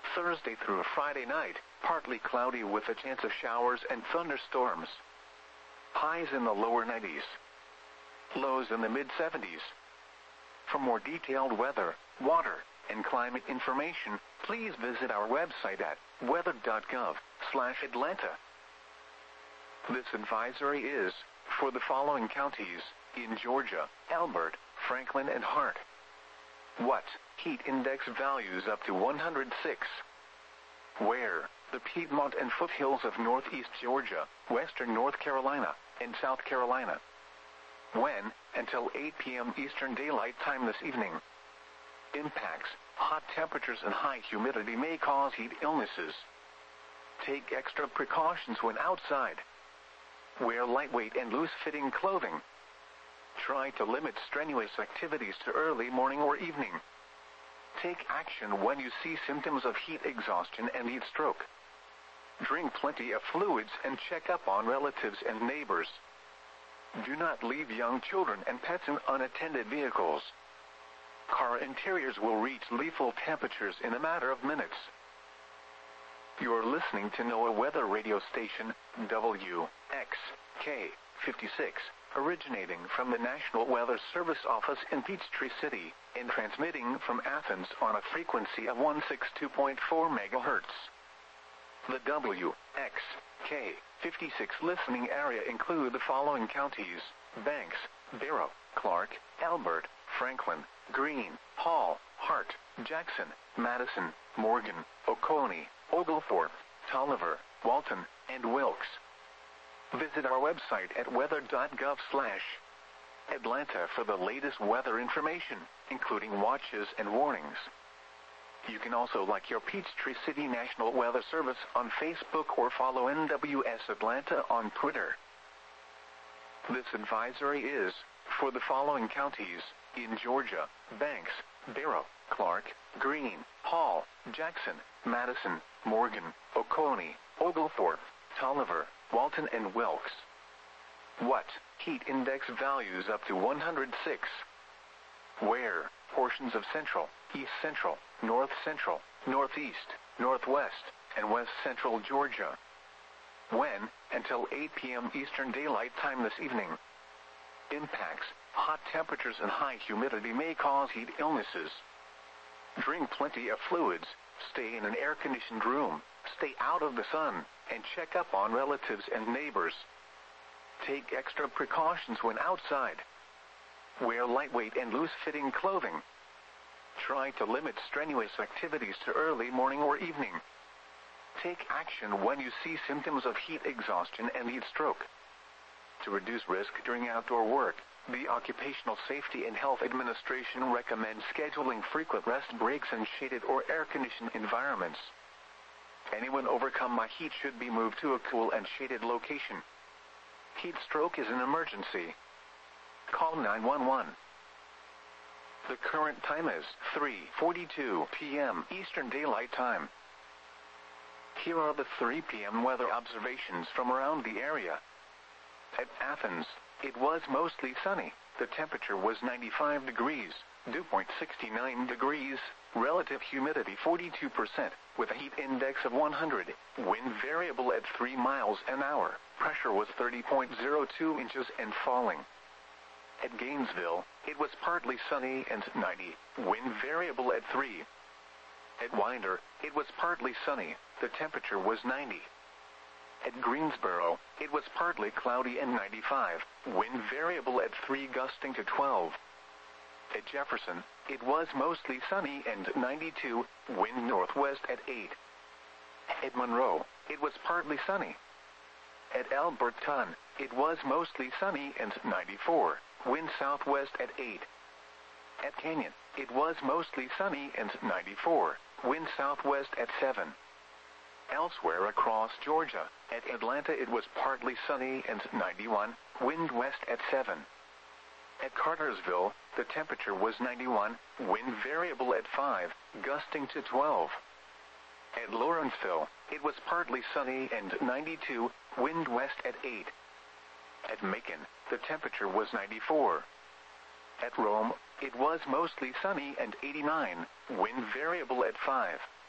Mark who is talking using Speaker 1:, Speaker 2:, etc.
Speaker 1: Thursday through Friday night, partly cloudy with a chance of showers and thunderstorms. Highs in the lower 90s. Lows in the mid-70s. For more detailed weather, water, and climate information, please visit our website at weather.gov/Atlanta. This advisory is for the following counties in Georgia: Elbert, Franklin, and Hart. What? Heat index values up to 106. Where? The Piedmont and foothills of northeast Georgia, western North Carolina, and South Carolina. When? Until 8 p.m. Eastern Daylight Time this evening. Impacts: hot temperatures and high humidity may cause heat illnesses. Take extra precautions when outside. Wear lightweight and loose-fitting clothing. Try to limit strenuous activities to early morning or evening. Take action when you see symptoms of heat exhaustion and heat stroke. Drink plenty of fluids and check up on relatives and neighbors. Do not leave young children and pets in unattended vehicles. Car interiors will reach lethal temperatures in a matter of minutes. You are listening to NOAA Weather Radio Station, WXK-56, originating from the National Weather Service Office in Peachtree City, and transmitting from Athens on a frequency of 162.4 MHz. The WXK-56 listening area include the following counties: Banks, Barrow, Clark, Elbert, Franklin, Greene, Hall, Hart, Jackson, Madison, Morgan, Oconee, Oglethorpe, Tolliver, Walton, and Wilkes. Visit our website at weather.gov/Atlanta for the latest weather information, including watches and warnings. You can also like your Peachtree City National Weather Service on Facebook or follow NWS Atlanta on Twitter. This advisory is for the following counties in Georgia: Banks, Barrow, Clark, Greene, Hall, Jackson, Madison, Morgan, Oconee, Oglethorpe, Tolliver, Walton, and Wilkes. What? Heat index values up to 106. Where? Portions of central, east central, north central, northeast, northwest, and west central Georgia. When? Until 8 p.m. Eastern Daylight Time this evening. Impacts: hot temperatures and high humidity may cause heat illnesses. Drink plenty of fluids, stay in an air-conditioned room, stay out of the sun, and check up on relatives and neighbors. Take extra precautions when outside. Wear lightweight and loose-fitting clothing. Try to limit strenuous activities to early morning or evening. Take action when you see symptoms of heat exhaustion and heat stroke. To reduce risk during outdoor work, the Occupational Safety and Health Administration recommends scheduling frequent rest breaks in shaded or air-conditioned environments. Anyone overcome by heat should be moved to a cool and shaded location. Heat stroke is an emergency. Call 911. The current time is 3:42 p.m. Eastern Daylight Time. Here are the 3 p.m. weather observations from around the area. At Athens, it was mostly sunny. The temperature was 95 degrees, dew point 69 degrees, relative humidity 42%, with a heat index of 100, wind variable at 3 miles an hour, pressure was 30.02 inches and falling. At Gainesville, it was partly sunny and 90, wind variable at 3. At Winder, it was partly sunny, the temperature was 90. At Greensboro, it was partly cloudy and 95, wind variable at 3 gusting to 12. At Jefferson, it was mostly sunny and 92, wind northwest at 8. At Monroe, it was partly sunny. At Alberton, it was mostly sunny and 94, wind southwest at 8. At Canyon, it was mostly sunny and 94, wind southwest at 7. Elsewhere across Georgia, at Atlanta it was partly sunny and 91, wind west at 7. At Cartersville, the temperature was 91, wind variable at 5, gusting to 12. At Lawrenceville, it was partly sunny and 92, wind west at 8. At Macon, the temperature was 94. At Rome, it was mostly sunny and 89, wind variable at 5.